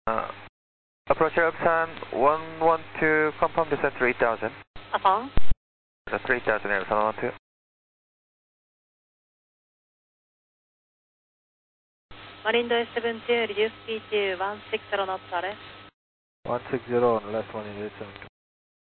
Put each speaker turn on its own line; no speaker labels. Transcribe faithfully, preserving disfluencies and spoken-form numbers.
Uh, approach Airpsan one one two, confirm descent three thousand.
Affirm.
The three thousand Airpsan one one two.
Marindo S seven two, reduce speed to one six zero knots, R S.
one six zero, last one in eight seven two.